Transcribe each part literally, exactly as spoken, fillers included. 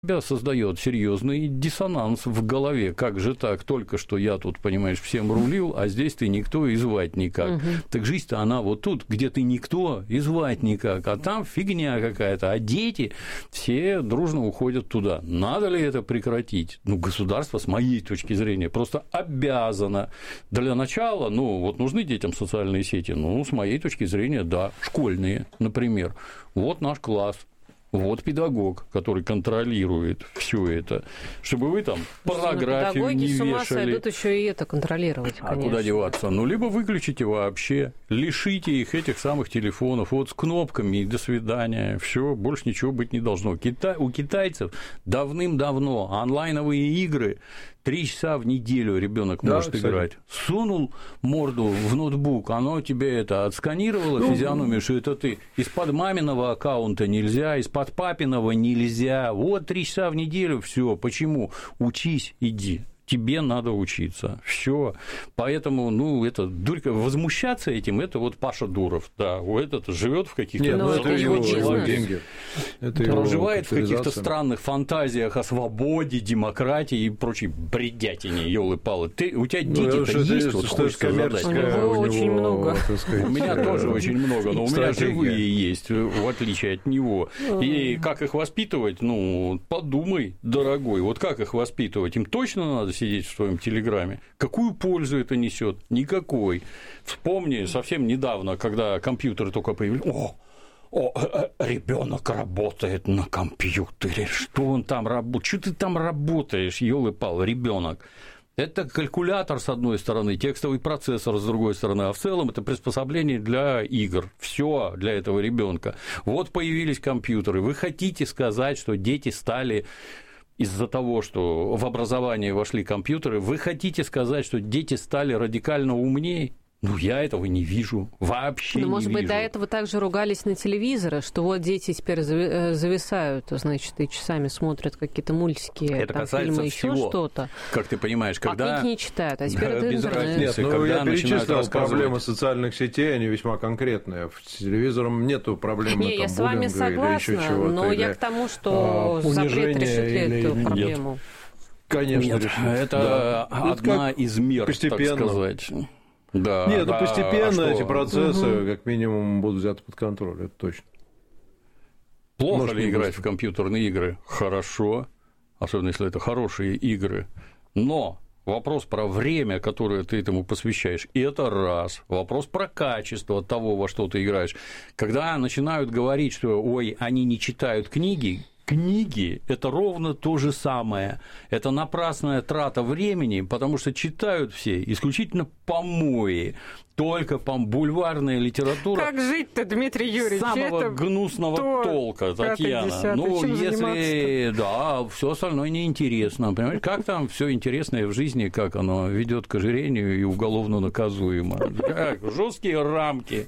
тебя создает серьезный диссонанс в голове. Как же так? Только что я тут, понимаешь, всем рулил, а здесь ты никто и звать никак. Угу. Так жизнь-то она вот тут, где ты никто и звать никак, а там фигня какая-то, а дети все дружно уходят туда. Надо ли это прекратить? Ну, государство, с моей точки зрения, просто обязано. Для начала, ну, вот нужны детям социальные сети? Ну, с моей точки зрения, да, школьные, например. Вот наш класс. Вот педагог, который контролирует все это, чтобы вы там порнографию не вешали. Педагоги с ума сойдут еще и это контролировать, конечно. А куда деваться? Ну, либо выключите вообще, лишите их этих самых телефонов, вот с кнопками, и до свидания, все, больше ничего быть не должно. Китай, у китайцев давным-давно онлайновые игры три часа в неделю ребенок да, может кстати. играть. Сунул морду в ноутбук, оно тебе это отсканировало ну, физиономию, что это ты. Из-под маминого аккаунта нельзя, из-под папиного нельзя. Вот три часа в неделю, все. Почему? Учись, иди. Тебе надо учиться. Все. Поэтому, ну, это дурька. Возмущаться этим это вот Паша Дуров. Да, у этот живет в каких-то. Нет, ну, это его деньги. Это его проживает в каких-то странных фантазиях о свободе, демократии и прочей бредятине, ёлы-палы. Ты, у тебя дети-то ну, есть, вот хочется задать. У него очень много. У меня тоже очень много, но у меня живые есть, в отличие от него. И как их воспитывать? Ну, подумай, дорогой, вот как их воспитывать? Им точно надо сидеть в своем телеграме. Какую пользу это несет? Никакой. Вспомни, совсем недавно, когда компьютеры только появились. О, о, ребенок работает на компьютере. Что он там работает? Что ты там работаешь, ёлы-палы, ребенок? Это калькулятор, с одной стороны, текстовый процессор, с другой стороны, а в целом это приспособление для игр. Все для этого ребенка. Вот появились компьютеры. Вы хотите сказать, что дети стали из-за того, что в образование вошли компьютеры, вы хотите сказать, что дети стали радикально умнее? Ну, я этого не вижу, вообще ну, не может вижу. быть, до этого также ругались на телевизоры, что вот дети теперь зависают, значит, и часами смотрят какие-то мультики, это там, фильмы, еще что-то. Как ты понимаешь, когда... А книги не читают, а теперь это интернет. Нет, ну, я перечислил проблемы социальных сетей, они весьма конкретные. С телевизором нету проблемы не, там, я с вами согласна, но я к тому, что запрет решит ли эту проблему. Конечно, Нет, решит. Это да. одна это из мер, постепенно. так сказать. Да. Нет, ну постепенно а эти процессы, угу. как минимум, будут взяты под контроль, это точно. Плохо Может, ли играть быстро. в компьютерные игры? Хорошо, особенно если это хорошие игры. Но вопрос про время, которое ты этому посвящаешь, и это раз. Вопрос про качество того, во что ты играешь. Когда начинают говорить, что ой, они не читают книги, книги – это ровно то же самое. Это напрасная трата времени, потому что читают все исключительно помои. Только пом... бульварная литература. Как жить-то, Дмитрий Юрьевич? Самого это гнусного то... толка, Татьяна. Ну, если да, все остальное неинтересно. Понимаешь, как там все интересное в жизни, как оно ведет к ожирению и уголовно наказуемо. Жесткие рамки.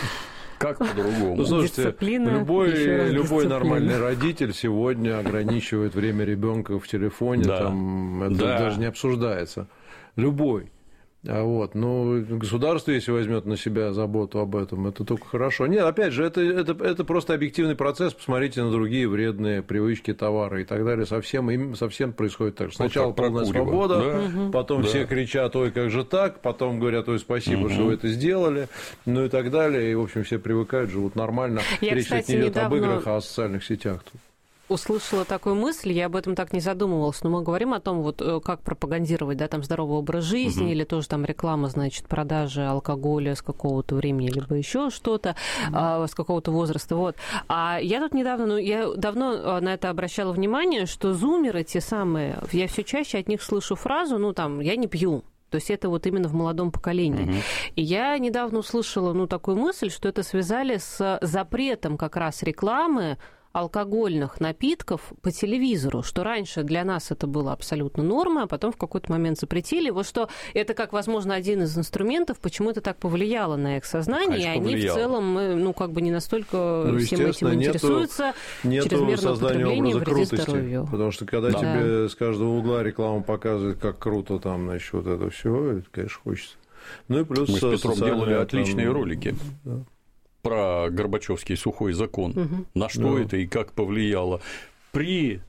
Как по-другому? Ну, слушайте, любой, любой нормальный родитель сегодня ограничивает время ребенка в телефоне, да. там, это да. даже не обсуждается. Любой. А вот, но государство, если возьмет на себя заботу об этом, это только хорошо. Нет, опять же, это, это, это просто объективный процесс. Посмотрите на другие вредные привычки, товары и так далее. Совсем, совсем происходит так. Сначала вот полная свобода, да. потом да. все кричат, ой, как же так, потом говорят, ой, спасибо, угу. что вы это сделали, ну и так далее. И, в общем, все привыкают, живут нормально. Я, Речь кстати, не идет недавно... об играх, а о социальных сетях тут. Услышала такую мысль, я об этом так не задумывалась, но мы говорим о том, вот как пропагандировать, да, там здоровый образ жизни, угу. или тоже там реклама, значит, продажи алкоголя с какого-то времени, либо еще что-то, угу. а, с какого-то возраста, вот. А я тут недавно, ну, я давно на это обращала внимание, что зумеры те самые, я все чаще от них слышу фразу, ну, там, я не пью. То есть это вот именно в молодом поколении. Uh-huh. И я недавно услышала, ну, такую мысль, что это связали с запретом как раз рекламы алкогольных напитков по телевизору, что раньше для нас это было абсолютно норма, а потом в какой-то момент запретили. Вот что это как, возможно, один из инструментов, почему это так повлияло на их сознание, конечно, и они повлияло. В целом, ну, как бы не настолько ну, всем этим интересуются, нету, чрезмерное употребление вредит крутости, здоровью. Потому что когда да. тебе с каждого угла реклама показывает, как круто там, значит, вот это все, это, конечно, хочется. Ну и плюс мы с Петром делали там... отличные ролики. Да. Про Горбачевский сухой закон, угу. на что ну. это и как повлияло. При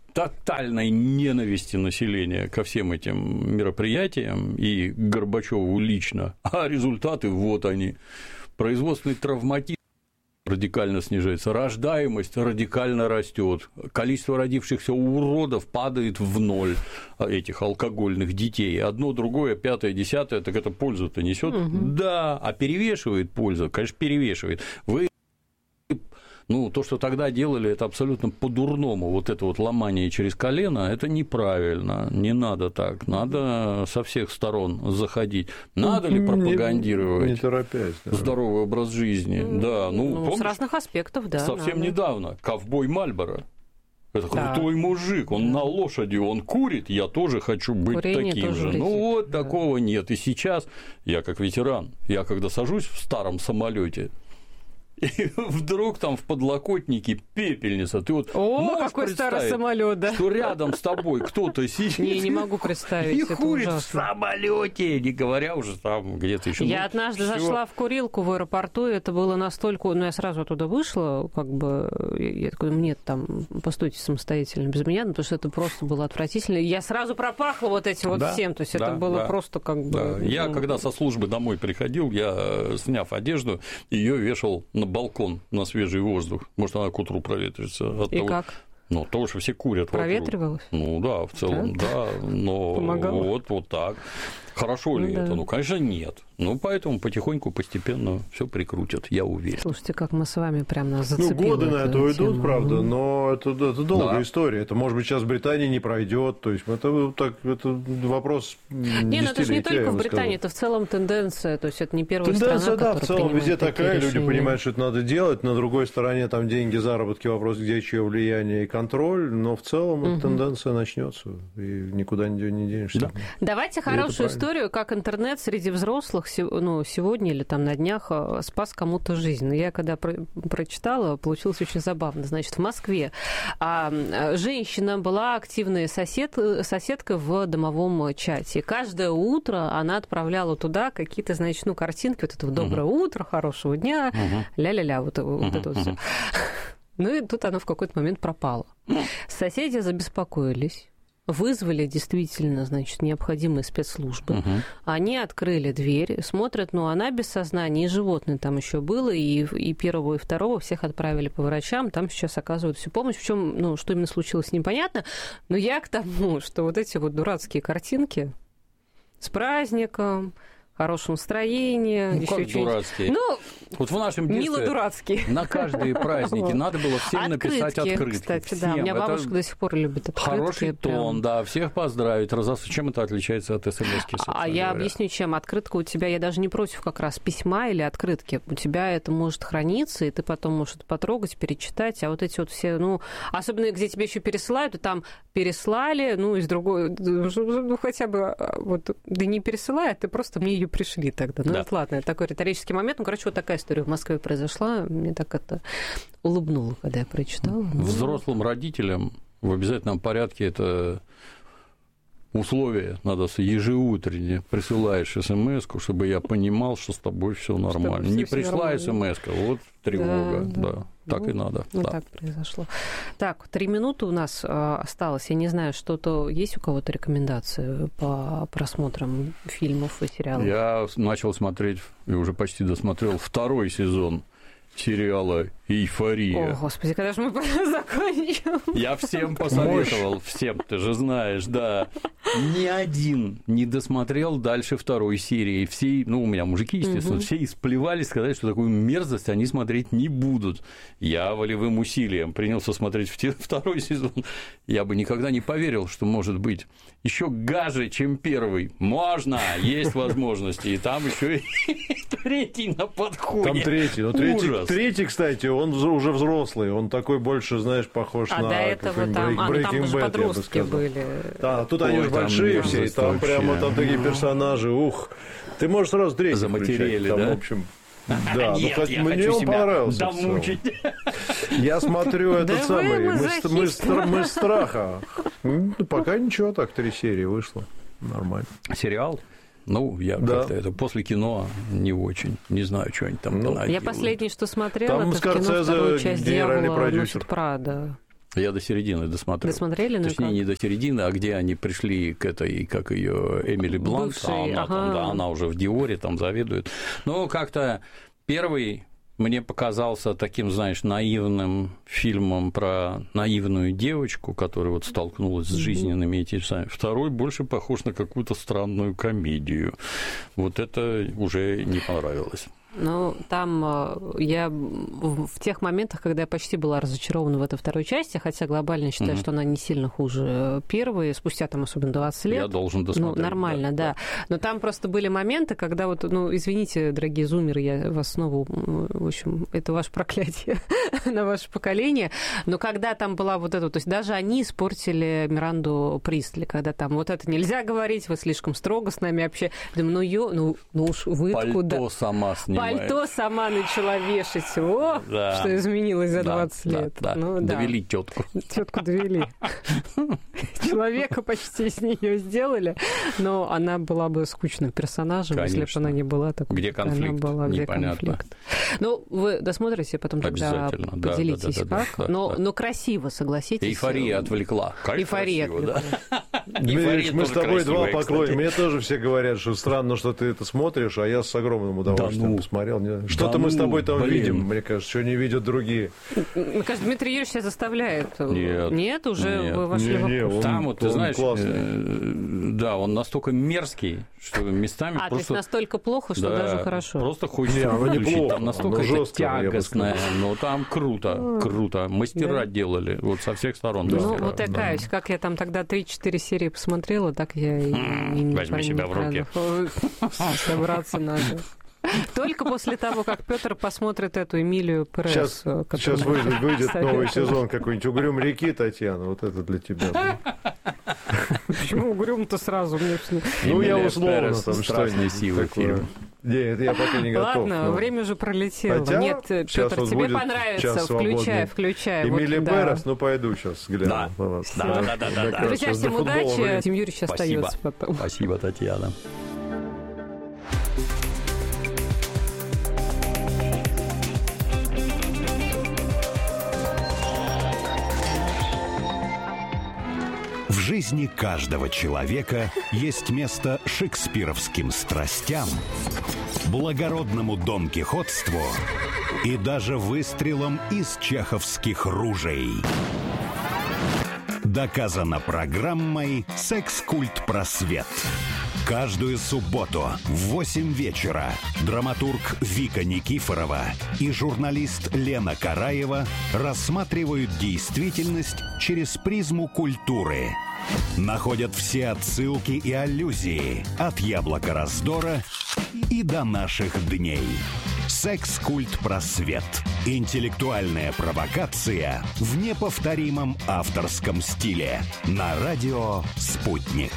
тотальной ненависти населения ко всем этим мероприятиям и Горбачеву лично, а результаты вот они. Производственный травматизм радикально снижается, рождаемость радикально растет, количество родившихся уродов падает в ноль, этих алкогольных детей. Одно, другое, пятое, десятое, так это пользу-то несет? Угу. Да, а перевешивает пользу, конечно, перевешивает. Вы Ну, то, что тогда делали, это абсолютно по-дурному. Вот это вот ломание через колено, это неправильно. Не надо так. Надо со всех сторон заходить. Надо ли пропагандировать не, не торопясь, да. здоровый образ жизни? Mm, да, ну, ну помнишь, с разных аспектов, да. Совсем надо. недавно ковбой Мальборо. Это да. крутой мужик, он да. на лошади, он курит, я тоже хочу быть Курение таким же. Летит. Ну вот да. такого нет. И сейчас я как ветеран, я когда сажусь в старом самолете. И вдруг там в подлокотнике пепельница. Ты вот О, какой старый самолет, да. Что рядом с тобой кто-то сидит. Не, не могу представить. И курит ужасно. В самолете, не говоря уже там где-то еще. Я ну, однажды всё. зашла в курилку в аэропорту, и это было настолько. Ну, я сразу оттуда вышла, как бы. Я такой, нет, там, постойте самостоятельно без меня, ну, потому что это просто было отвратительно. Я сразу пропахла вот этим да, вот всем. То есть да, это было да, просто как бы. Да. Я, ну... когда со службы домой приходил, я, сняв одежду, ее вешал на балкон на свежий воздух. Может, она к утру проветрится. От И того... как? Ну, то, что все курят вокруг. Проветривалось? Ну, да, в целом, да, да но Помогало? вот, вот так. Хорошо ли ну, это? Да. Ну, конечно, нет. Ну, поэтому потихоньку, постепенно все прикрутят, я уверен. Слушайте, как мы с вами прям нас зацепили. Ну, годы на это уйдут, тему. правда, но это, это долгая да. история. Это, может быть, сейчас в Британии не пройдет. То есть, это, так, это вопрос Не, ну это же не только в Британии, это в целом тенденция. То есть, это не первая тенденция, страна, да, в целом везде такая. решения. Люди понимают, что это надо делать. На другой стороне там деньги, заработки, вопрос, где чье влияние и контроль. Но в целом угу. эта тенденция начнется. И никуда не денешься. Да. Давайте и хорошую историю, как интернет среди взрослых ну, сегодня или там на днях спас кому-то жизнь. Но я когда про- прочитала, получилось очень забавно. Значит, в Москве а, женщина была активной сосед, соседкой в домовом чате. Каждое утро она отправляла туда какие-то, значит, ну, картинки. Вот это вот «Доброе uh-huh. утро», «Хорошего дня», uh-huh. ля-ля-ля, вот, uh-huh. вот это вот все. Ну и тут она в какой-то момент пропала. Соседи забеспокоились. Вызвали действительно, значит, необходимые спецслужбы. Угу. Они открыли дверь, смотрят, ну, она без сознания, и животное там еще было, и, и первого, и второго всех отправили по врачам, там сейчас оказывают всю помощь. В чем, ну, что именно случилось, непонятно. Но я к тому, что вот эти вот дурацкие картинки с праздником, хорошем настроении. Ну, как дурацкие? Ну, вот в нашем детстве мило дурацкие. На каждые праздники надо было всем открытки, написать открытки. Кстати, всем. да, у меня это бабушка до сих пор любит открытки. Хороший тон, прям. Да, всех поздравить. Разос... Чем это отличается от смс-ки? А я говоря? объясню, чем. Открытка у тебя, я даже не против как раз письма или открытки. У тебя это может храниться, и ты потом можешь это потрогать, перечитать. А вот эти вот все, ну, особенно где тебе еще пересылают, и там переслали, ну, из другой, ну, хотя бы, вот, да не пересылай, а ты просто мне ее пришли тогда. Ну, да. это ладно, это такой риторический момент. Ну, короче, вот такая история в Москве произошла. Мне так это улыбнуло, когда я прочитала. Взрослым родителям в обязательном порядке это условие, надо ежеутренне присылаешь смс-ку, чтобы я понимал, что с тобой все нормально. Не пришла смс-ка, вот тревога, да, да. да. Так ну, и надо. Ну, да. так произошло. Так, три минуты у нас э, осталось. Я не знаю, что-то есть у кого-то рекомендации по просмотрам фильмов и сериалов? Я начал смотреть и уже почти досмотрел второй сезон сериала «Эйфория». О, Господи, когда же мы закончим? Я всем посоветовал, Мощь. всем, ты же знаешь, да. Ни один не досмотрел дальше второй серии. Все, ну, у меня мужики, естественно, угу. все исплевались, сказать, что такую мерзость они смотреть не будут. Я волевым усилием принялся смотреть второй сезон. Я бы никогда не поверил, что может быть еще гаже, чем первый. Можно, есть возможности. И там еще и третий на подходе. Там третий, но третий, третий, кстати, он уже взрослый, он такой больше, знаешь, похож а на до этого там, Breaking а, там Bad, уже подростки были. Да, тут Ой, они уже большие все, и там вообще. Прямо там такие персонажи, ух. Ты можешь сразу третий заматерели, включать, там, да? В общем, да, Нет, ну, я мне хочу он себя понравился. Домучить. Я смотрю этот да самый, мы, мы, мы, мы страха. Ну, пока ничего, так три серии вышло, нормально. Сериал? Ну, я да. как-то это после кино не очень, не знаю, что они там ну, Я последнее, что смотрела, там это в кино вторую часть генеральный «Дьявола продюсер. носит Прада». Я до середины досмотрел. Досмотрели? Ну Точнее, как? не до середины, а где они пришли к этой, как ее, Эмили Блант, Бывшей, а она, ага. там, да, она уже в Диоре там заведует. Но как-то первый мне показался таким, знаешь, наивным фильмом про наивную девочку, которая вот столкнулась с жизненными этими самыми. Второй больше похож на какую-то странную комедию. Вот это уже не понравилось. Ну, там я в тех моментах, когда я почти была разочарована в этой второй части, хотя глобально считаю, mm-hmm. что она не сильно хуже первой, спустя там особенно двадцать лет. Я должен досмотреть. Ну, нормально, да, да. да. Но там просто были моменты, когда вот, ну, извините, дорогие зумеры, я вас снова, в общем, это ваше проклятие на ваше поколение, но когда там была вот эта, то есть даже они испортили Миранду Пристли, когда там вот это нельзя говорить, вы слишком строго с нами общаетесь. Думаю, ну, ё, ну, ну уж вы откуда? Пальто сама снимает. Пальто сама начала вешать. О, да. Что изменилось за двадцать да, лет. Да, да. Ну, довели да. тетку. Тетку довели. Человека почти с нее сделали, но она была бы скучным персонажем, Конечно. Если бы она не была такой. Где конфликт? Она была, где Непонятно. Конфликт. Ну, вы досмотрите, потом тогда поделитесь, да, да, да, как. да, да, но, да. но красиво, согласитесь. Эйфория отвлекла. Как Эйфория красиво, отвлекла. Да? Дмитрий, мы с тобой два красивая, поклонника. Мне тоже все говорят, что странно, что ты это смотришь, а я с огромным удовольствием да ну, посмотрел. Что-то да мы ну, с тобой там блин. видим, мне кажется, что не видят другие. Мне кажется, Дмитрий Юрьевич себя заставляет. Нет. Нет, уже Нет. вы вошли не, не, в он, Там вот, ты знаешь, э, да, он настолько мерзкий, что местами а, просто... то есть настолько плохо, что да, даже хорошо. Просто хочется не, выключить. Там настолько это тягостное, но там круто, А, круто. Мастера да. делали, вот со всех сторон. Ну, мастера. вот я да. каюсь, как я там тогда три-четыре серии посмотрела, так я и, и не Возьми себя в руки. Собраться надо. Только после того, как Петр посмотрит эту Эмилию Перес. Сейчас, сейчас выйдет, выйдет новый сезон какой-нибудь «Угрюм реки», Татьяна, вот это для тебя. Почему «Угрюм»-то сразу? Мне... Ну, я условно там что-нибудь силы фильм. Нет, я пока не готов. Ладно, но... время уже пролетело. Хотя, Нет, Петр, тебе понравится. Включай, включай. Эмилия вот, Перес, да. ну пойду сейчас гляну. Да, да, да, да, да, да. Друзья, всем удачи. Тим Юрьевич остается потом. Спасибо, Татьяна. В жизни каждого человека есть место шекспировским страстям, благородному донкихотству и даже выстрелам из чеховских ружей. Доказано программой «Секс-культ просвет». Каждую субботу в восемь вечера драматург Вика Никифорова и журналист Лена Караева рассматривают действительность через призму культуры. Находят все отсылки и аллюзии от «Яблока раздора» и до наших дней. «Секс-культ просвет». Интеллектуальная провокация в неповторимом авторском стиле. На радио «Спутник».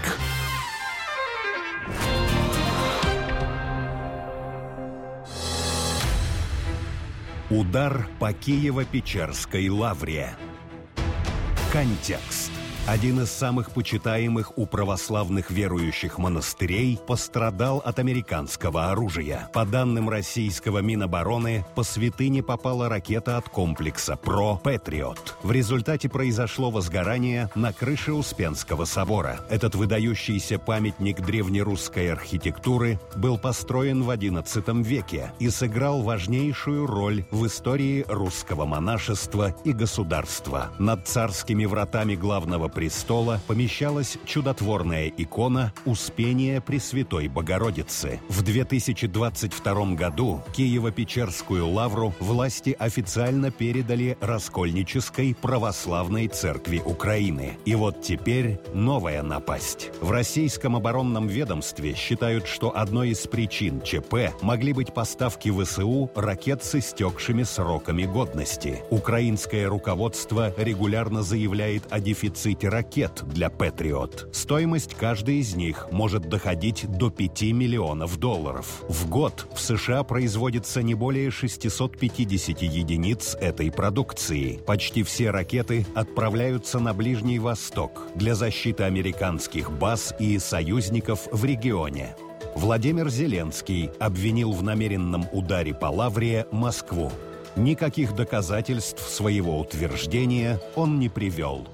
Удар по Киево-Печерской лавре. Контекст. Один из самых почитаемых у православных верующих монастырей пострадал от американского оружия. По данным российского Минобороны, по святыне попала ракета от комплекса ПРО «Патриот». В результате произошло возгорание на крыше Успенского собора. Этот выдающийся памятник древнерусской архитектуры был построен в одиннадцатом веке и сыграл важнейшую роль в истории русского монашества и государства. Над царскими вратами главного престола помещалась чудотворная икона Успения Пресвятой Богородицы. В две тысячи двадцать втором году Киево-Печерскую лавру власти официально передали Раскольнической православной церкви Украины. И вот теперь новая напасть. В российском оборонном ведомстве считают, что одной из причин ЧП могли быть поставки ВСУ ракет с истекшими сроками годности. Украинское руководство регулярно заявляет о дефиците ракет для «Патриот». Стоимость каждой из них может доходить до пяти миллионов долларов. В год в США производится не более шестисот пятидесяти единиц этой продукции. Почти все ракеты отправляются на Ближний Восток для защиты американских баз и союзников в регионе. Владимир Зеленский обвинил в намеренном ударе по Лавре Москву. Никаких доказательств своего утверждения он не привел.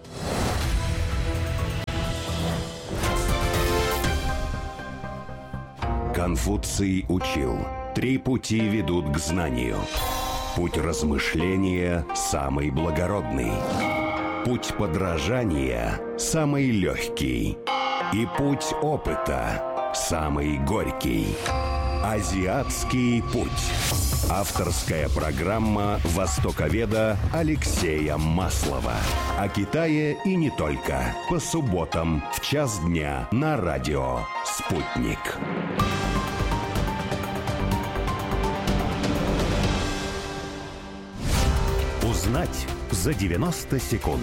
Конфуций учил: три пути ведут к знанию. Путь размышления самый благородный, путь подражания самый легкий, и путь опыта самый горький. Азиатский путь. Авторская программа востоковеда Алексея Маслова. О Китае и не только. По субботам в час дня на радио «Спутник». Узнать за девяносто секунд.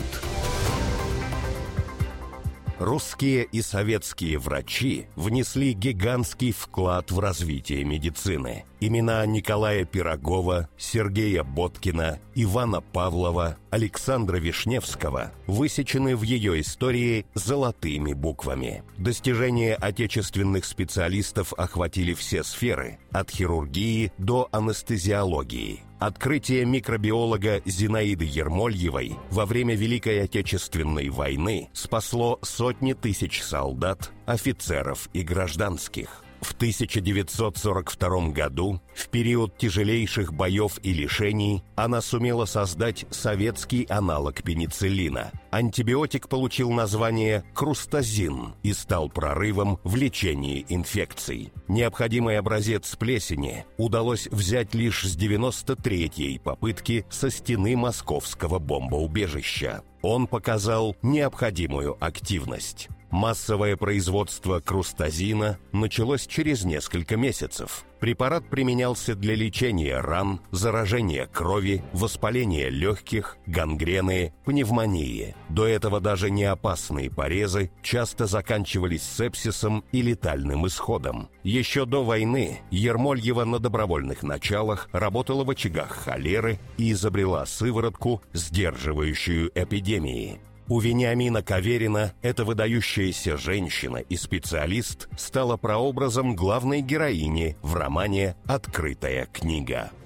Русские и советские врачи внесли гигантский вклад в развитие медицины. Имена Николая Пирогова, Сергея Боткина, Ивана Павлова, Александра Вишневского высечены в ее истории золотыми буквами. Достижения отечественных специалистов охватили все сферы, от хирургии до анестезиологии. Открытие микробиолога Зинаиды Ермольевой во время Великой Отечественной войны спасло сотни тысяч солдат, офицеров и гражданских. В тысяча девятьсот сорок втором году, в период тяжелейших боев и лишений, она сумела создать советский аналог пенициллина. Антибиотик получил название крустазин и стал прорывом в лечении инфекций. Необходимый образец плесени удалось взять лишь с девяносто третьей попытки со стены московского бомбоубежища. Он показал необходимую активность. Массовое производство крустазина началось через несколько месяцев. Препарат применялся для лечения ран, заражения крови, воспаления легких, гангрены, пневмонии. До этого даже неопасные порезы часто заканчивались сепсисом и летальным исходом. Еще до войны Ермольева на добровольных началах работала в очагах холеры и изобрела сыворотку, сдерживающую эпидемии. У Вениамина Каверина эта выдающаяся женщина и специалист стала прообразом главной героини в романе «Открытая книга».